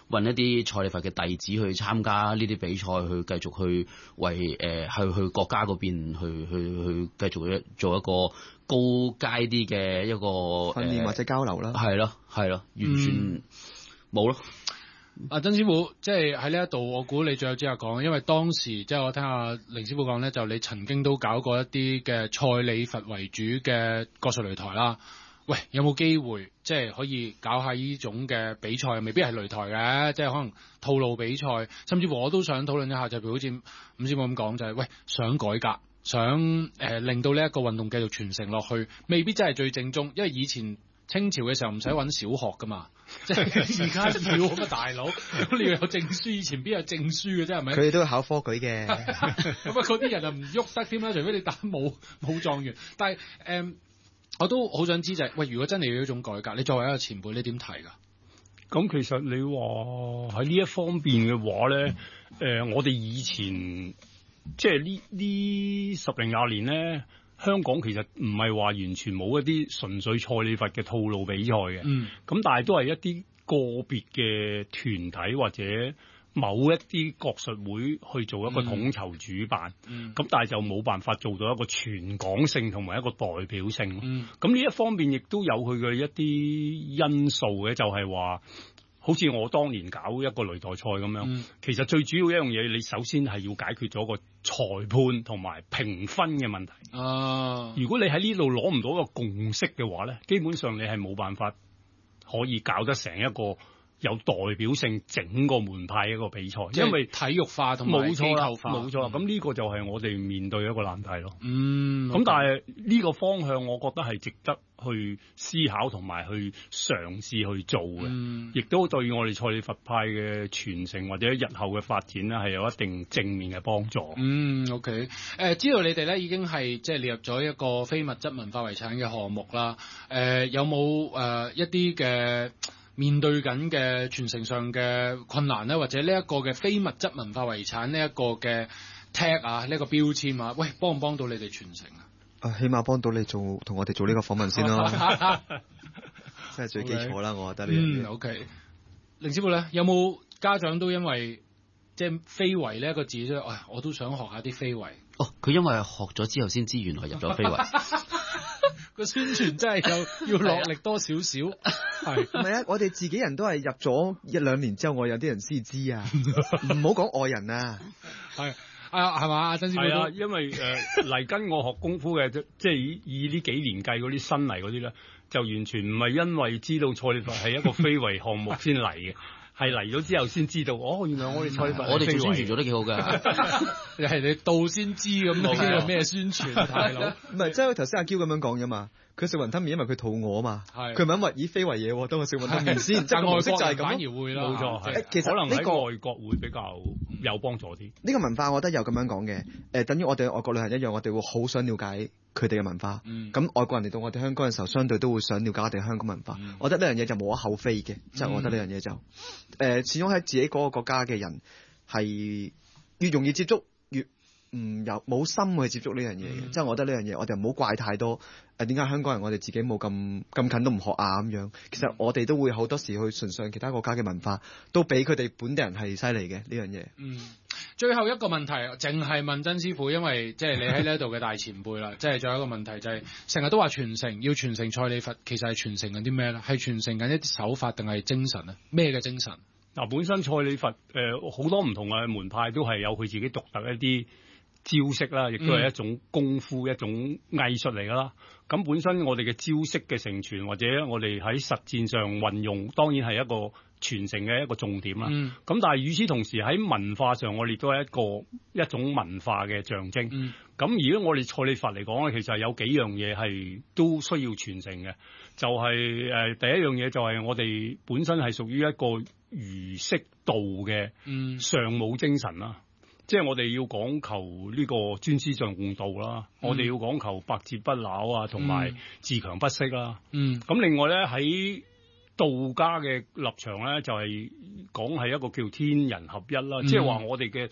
揾一啲蔡李佛嘅弟子去參加呢啲比賽，去繼續去為去國家嗰邊去繼續做一個高階啲嘅一個訓練或者交流啦。 係咯，完全冇咯。 阿曾師傅，即係喺呢一度，我估你最有資格講，因為當時即係我聽阿凌師傅講咧，就你曾經都搞過一啲嘅蔡李佛為主嘅國術擂台啦。喂，有冇機會即係可以搞下呢種嘅比賽？未必係擂台嘅，即係可能套路比賽，甚至乎我都想討論一下，就譬如好似伍師傅咁講，就係喂想改革，想令到呢一個運動繼續傳承落去，未必真係最正宗，因為以前清朝嘅時候唔使揾小學噶嘛，即係而家要咁嘅大佬，咁你要有證書，以前邊有證書嘅啫，係咪？ 佢哋都要考科舉嘅， 咁啊嗰啲人就唔喐得添啦，除非你打武狀元。但係我都好想知就係，喂，如果真係要呢種改革，你作為一個前輩，你點睇㗎？ 咁其實你話喺呢一方面嘅話咧，我哋以前即係呢10零20年咧，香港其實唔係話完全冇一啲純粹蔡李佛嘅套路比賽嘅，咁但係都係一啲個別嘅團體或者某一啲國術會去做一個統籌主辦，咁但係就冇辦法做到一個全港性同埋一個代表性。咁呢一方面亦都有佢嘅一啲因素嘅，就係話好似我當年搞一個擂台賽咁樣，其實最主要一樣嘢，你首先係要解決咗個裁判同埋評分嘅問題。如果你喺呢度攞唔到一個共識嘅話咧，基本上你係冇辦法可以搞得成一個有代表性整個門派一個比賽，因為體育化同埋機構化， 冇錯。咁呢個就係我哋面對一個難題咯。咁但係呢個方向，我覺得係值得去思考同埋去嘗試去做嘅，亦都對我哋蔡李佛派嘅傳承或者日後嘅發展咧，係有一定正面嘅幫助。 OK， 知道你哋咧已經係即係列入咗一個非物質文化遺產嘅項目啦。有冇一啲嘅面對緊嘅傳承上嘅困難咧，或者呢一個嘅非物質文化遺產呢一個嘅 tag 啊，呢一個標籤啊，喂，幫唔幫到你哋傳承啊？ 起碼幫到你同我哋做呢個訪問先咯，真係最基礎啦，我覺得呢樣嘢。 OK， 凌師傅咧，有冇家長都因為即係非遺呢一個字咧，我都想學下啲非遺。 佢因為學咗之後先知原來入咗非遺。 個宣傳真係要落力多少少，係唔係啊？我哋自己人都係入咗1-2年之後，我有啲人先知啊，唔好講外人啊。 係係嘛？阿曾師傅係啊，因為嚟跟我學功夫嘅，即係以呢幾年計嗰啲新嚟嗰啲咧，就完全唔係因為知道蔡李佛係一個非遺項目先嚟嘅。係嚟咗之後先知道，原來我哋蔡李佛， 我哋做宣傳做得幾好㗎， 係你到先知咁，呢個咩宣傳啊，大佬？ 唔係，即係頭先阿嬌咁樣講啫嘛。佢食雲吞麵，因為佢肚餓啊嘛。佢唔係因為咦非遺嘢喎，等我食雲吞麵先。即係模式就係咁。 反而會啦， 冇錯。 其實可能喺外國會比較有幫助啲。呢個文化我覺得有咁樣講嘅。等於我哋外國旅行一樣，我哋會好想了解佢哋嘅文化。咁外國人嚟到我哋香港嘅時候，相對都會想了解我哋香港文化。我覺得呢樣嘢就無可厚非嘅。即係我覺得呢樣嘢就始終喺自己嗰個國家嘅人係越容易接觸越冇心去接觸呢樣嘢嘅，即係我覺得呢樣嘢我哋唔好怪太多。點解香港人我哋自己冇咁近都唔學啊咁樣？其實我哋都會好多時去崇尚其他國家嘅文化，都比佢哋本地人係犀利嘅呢樣嘢。 最後一個問題，淨係問曾師傅，因為即係你喺呢度嘅大前輩啦。即係最後一個問題就係成日都話傳承，要傳承蔡李佛，其實係傳承緊啲咩咧？係傳承緊一啲手法定係精神啊？咩嘅精神？ 本身蔡李佛好多唔同嘅門派都係有佢自己獨特一啲招式啦，亦都係一種功夫、一種藝術嚟噶啦。咁本身我哋嘅招式嘅承傳，或者我哋喺實戰上運用，當然係一個傳承嘅一個重點啦。咁但係與此同時喺文化上，我哋都係一種文化嘅象徵。咁如果我哋蔡李佛嚟講咧，其實有幾樣嘢係都需要傳承嘅。就係第一樣嘢就係我哋本身係屬於一個儒釋道嘅尚武精神啦。即係我哋要講求呢個尊師重道啦，我哋要講求百折不撓啊，同埋自強不息啦。咁另外咧喺道家嘅立場咧，就係講係一個叫天人合一啦，即係話我哋嘅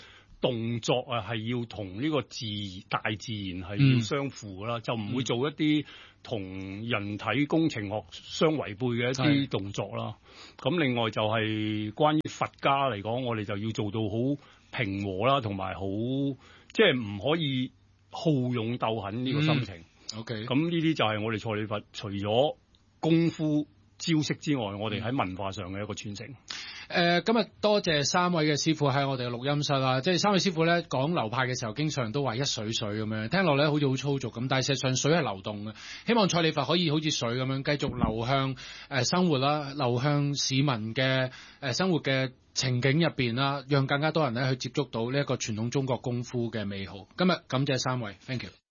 動作啊係要同呢個大自然係要相符㗎啦，就唔會做一啲同人體工程學相違背嘅一啲動作啦。咁另外就係關於佛家嚟講，我哋就要做到好平和啦，同埋好即係唔可以好勇鬥狠呢個心情。 OK， 咁呢啲就係我哋蔡李佛除咗功夫招式之外，我哋喺文化上嘅一個傳承。 今日多謝三位嘅師傅喺我哋嘅錄音室啦，即係三位師傅咧講流派嘅時候，經常都話一水水咁樣，聽落咧好似好粗俗咁，但係事實上水係流動嘅。希望蔡李佛可以好似水咁樣繼續流向生活啦，流向市民嘅生活嘅情景入邊啦，讓更加多人咧去接觸到呢一個傳統中國功夫嘅美好。今日感謝三位 ，thank you。